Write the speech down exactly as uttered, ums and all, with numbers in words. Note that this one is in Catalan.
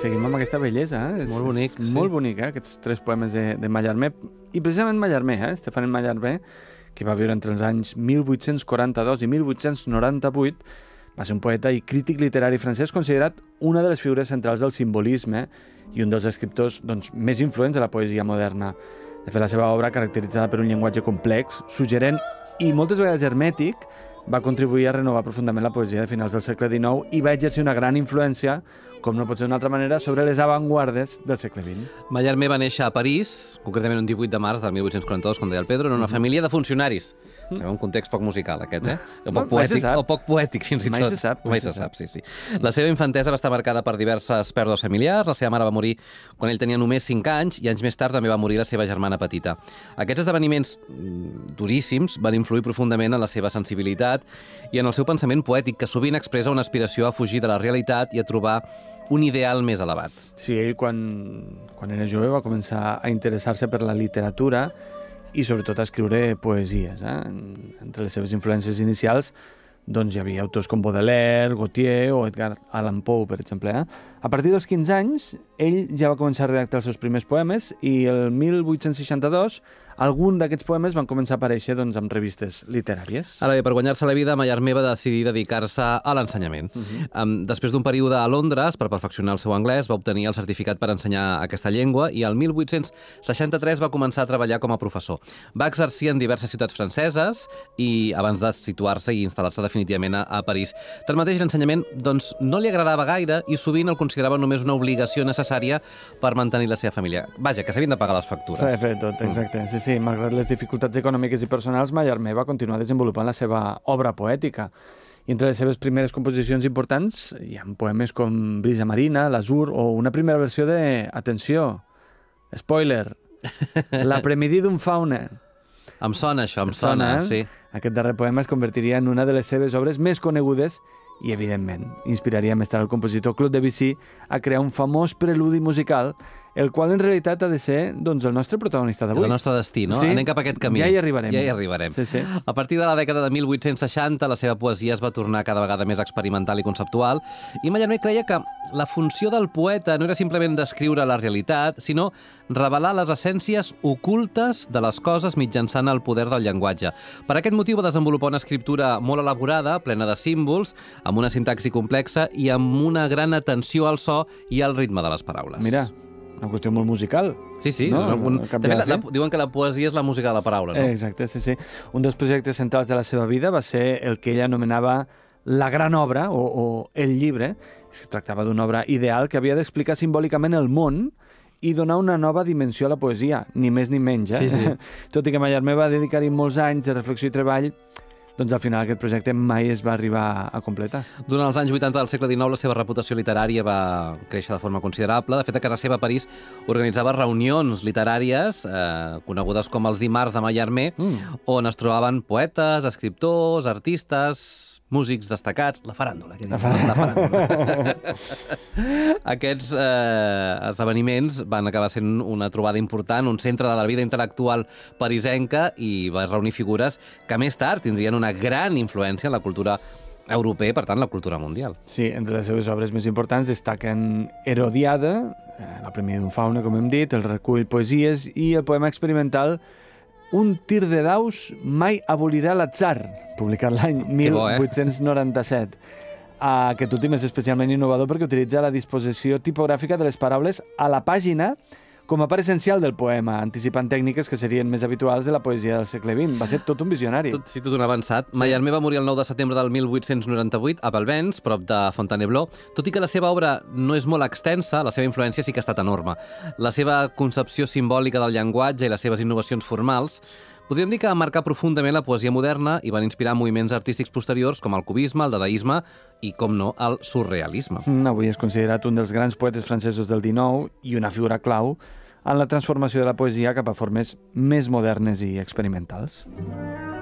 seguim amb aquesta bellesa. Eh? És, molt bonic. És molt bonic, eh? Aquests tres poemes de, de Mallarmé. I precisament Mallarmé, eh? Stéphane Mallarmé, que va viure entre els anys mil vuit-cents quaranta-dos i mil vuit-cents noranta-vuit, va ser un poeta i crític literari francès considerat una de les figures centrals del simbolisme i un dels escriptors doncs, més influents de la poesia moderna. De fet, la seva obra, caracteritzada per un llenguatge complex, suggerent i moltes vegades hermètic, va contribuir a renovar profundament la poesia de finals del segle dinou i va exercir una gran influència, com no pot ser d'una altra manera, sobre les avantguardes del segle vint. Mallarmé va néixer a París, concretament un divuit de març del mil vuit-cents quaranta-dos, com deia el Pedro, en una família de funcionaris. Mm. Un context poc musical, aquest, eh? O poc, poètic, o poc poètic, fins i tot. Mai se sap. Mai se sap, sí, sí. La seva infantesa va estar marcada per diverses pèrdues familiars. La seva mare va morir quan ell tenia només cinc anys i anys més tard també va morir la seva germana petita. Aquests esdeveniments duríssims van influir profundament en la seva sensibilitat i en el seu pensament poètic, que sovint expressa una aspiració a fugir de la realitat i a trobar un ideal més elevat. Sí, ell quan, quan era jove va començar a interessar-se per la literatura i sobretot a escriure poesies. Eh? Entre les seves influències inicials doncs, hi havia autors com Baudelaire, Gautier o Edgar Allan Poe, per exemple. Eh? A partir dels quinze anys, ell ja va començar a redactar els seus primers poemes i el mil vuit-cents seixanta-dos algun d'aquests poemes van començar a aparèixer doncs, en revistes literàries. Ara bé, per guanyar-se la vida, Mallarmé va decidir dedicar-se a l'ensenyament. Uh -huh. um, després d'un període a Londres, per perfeccionar el seu anglès, va obtenir el certificat per ensenyar aquesta llengua i el mil vuit-cents seixanta-tres va començar a treballar com a professor. Va exercir en diverses ciutats franceses i abans de situar-se i instal·lar-se definitivament a, a París. Tanmateix, l'ensenyament doncs, no li agradava gaire i sovint el considerava només una obligació necessària per mantenir la seva família. Vaja, que s'havien de pagar les factures. S'ha de fer tot, exacte. Mm. Sí, sí, malgrat les dificultats econòmiques i personals, Mallarmé va continuar desenvolupant la seva obra poètica. I entre les seves primeres composicions importants hi ha poemes com Brisa Marina, L'Azur o una primera versió de, atenció, spoiler, La Premididum Fauna. Em sona això, em sona, sona, sí. Aquest darrer poema es convertiria en una de les seves obres més conegudes i, evidentment, inspiraria més tard el compositor Claude Debussy a crear un famós preludi musical, el qual en realitat ha de ser doncs, el nostre protagonista d'avui. És el nostre destí, no? Sí, anem cap a aquest camí. Ja hi arribarem. Ja hi arribarem. Sí, sí. A partir de la dècada de mil vuit-cents seixanta, la seva poesia es va tornar cada vegada més experimental i conceptual, i Mallarmé creia que la funció del poeta no era simplement descriure la realitat, sinó revelar les essències ocultes de les coses mitjançant el poder del llenguatge. Per aquest motiu va desenvolupar una escriptura molt elaborada, plena de símbols, amb una sintaxi complexa i amb una gran atenció al so i al ritme de les paraules. Mira, una qüestió molt musical. Sí, sí. No? És un... De fet, la, la, diuen que la poesia és la música de la paraula, no? Exacte, sí, sí. Un dels projectes centrals de la seva vida va ser el que ella anomenava la gran obra, o, o el llibre. Es tractava d'una obra ideal que havia d'explicar simbòlicament el món i donar una nova dimensió a la poesia, ni més ni menys. Eh? Sí, sí. Tot i que Mallarmé va dedicar-hi molts anys de reflexió i treball, doncs al final aquest projecte mai es va arribar a completar. Durant els anys vuitanta del segle dinou la seva reputació literària va créixer de forma considerable. De fet, a casa seva a París organitzava reunions literàries eh, conegudes com els dimarts de Mallarmé, mm. on es trobaven poetes, escriptors, artistes, músics destacats, la faràndula. La faràndula. Aquests eh, esdeveniments van acabar sent una trobada important, un centre de la vida intel·lectual parisenca i va reunir figures que més tard tindrien una gran influència en la cultura europea i, per tant, la cultura mundial. Sí, entre les seves obres més importants destaquen Herodiada, la Premididum Fauna, com hem dit, el recull Poesies i el poema experimental Un tir de daus mai abolirà l'atzar, publicat l'any mil vuit-cents noranta-set. Aquest últim és especialment innovador perquè utilitza la disposició tipogràfica de les paraules a la pàgina com a part essencial del poema, anticipant tècniques que serien més habituals de la poesia del segle vint. Va ser tot un visionari. Tot, sí, tot un avançat. Sí. Mallarmé va morir el nou de setembre del mil vuit-cents noranta-vuit a Balbens, prop de Fontainebleau. Tot i que la seva obra no és molt extensa, la seva influència sí que ha estat enorme. La seva concepció simbòlica del llenguatge i les seves innovacions formals podríem dir que va marcar profundament la poesia moderna i van inspirar moviments artístics posteriors com el cubisme, el dadaisme i, com no, el surrealisme. Mm, avui és considerat un dels grans poetes francesos del dinou i una figura clau en la transformació de la poesia cap a formes més modernes i experimentals.